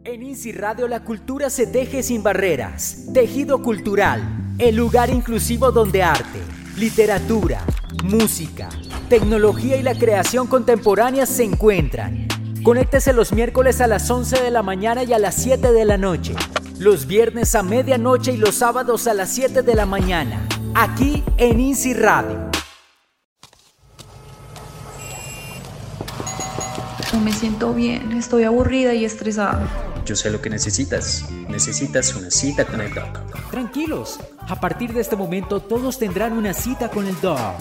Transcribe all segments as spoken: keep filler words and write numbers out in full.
En INSI Radio la cultura se teje sin barreras. Tejido cultural, el lugar inclusivo donde arte, literatura, música, tecnología y la creación contemporánea se encuentran. Conéctese los miércoles a las once de la mañana y a las siete de la noche. Los viernes a medianoche y los sábados a las siete de la mañana. Aquí en INSI Radio. No me siento bien, estoy aburrida y estresada. Yo sé lo que necesitas. Necesitas una cita con el doc. Tranquilos, a partir de este momento todos tendrán una cita con el doc.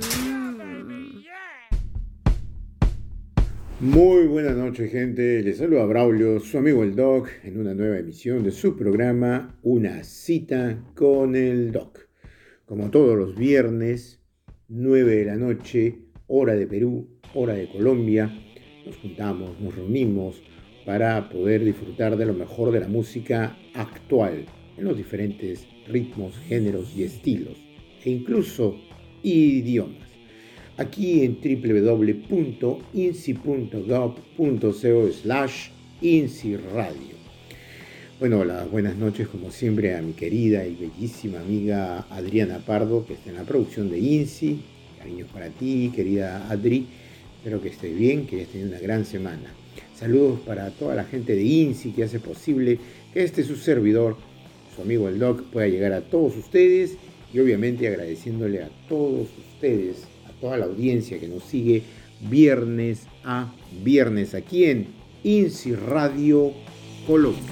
Muy buenas noches, gente. Les saluda Braulio, su amigo el doc, en una nueva emisión de su programa Una cita con el doc. Como todos los viernes, nueve de la noche, hora de Perú, hora de Colombia, nos juntamos, nos reunimos para poder disfrutar de lo mejor de la música actual en los diferentes ritmos, géneros y estilos, e incluso idiomas. Aquí en doble u doble u doble u punto insi punto gov punto co slash insi radio. Bueno, las buenas noches como siempre a mi querida y bellísima amiga Adriana Pardo, que está en la producción de INSI. Cariños para ti, querida Adri. Espero que estés bien, que hayas tenido una gran semana. Saludos para toda la gente de INSI que hace posible que este su servidor, su amigo el doc, pueda llegar a todos ustedes, y obviamente agradeciéndole a todos ustedes, a toda la audiencia que nos sigue viernes a viernes aquí en INSI Radio Colombia.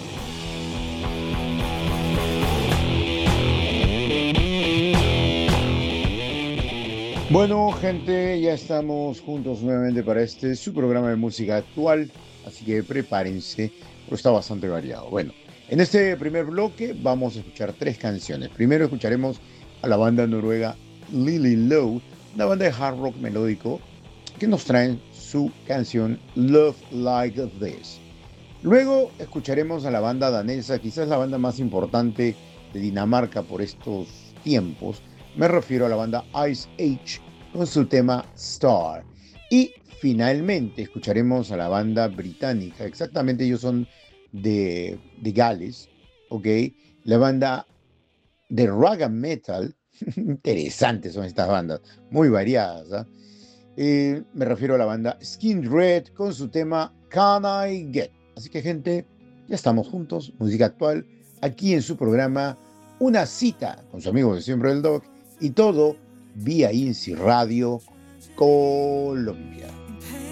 Bueno, gente, ya estamos juntos nuevamente para este su programa de música actual, así que prepárense, porque está bastante variado. Bueno, en este primer bloque vamos a escuchar tres canciones. Primero escucharemos a la banda noruega Lily Low, una banda de hard rock melódico que nos traen su canción Love Like This. Luego escucharemos a la banda danesa, quizás la banda más importante de Dinamarca por estos tiempos. Me refiero a la banda Ice Age con su tema Star. Y finalmente escucharemos a la banda británica, exactamente ellos son de, de Gales, ¿ok? La banda de raga metal, interesantes son estas bandas, muy variadas, ¿eh? Eh, me refiero a la banda Skin Red con su tema Can I Get. Así que, gente, ya estamos juntos, música actual, aquí en su programa Una cita con su amigo de siempre el doc, y todo vía INSI Radio Colombia.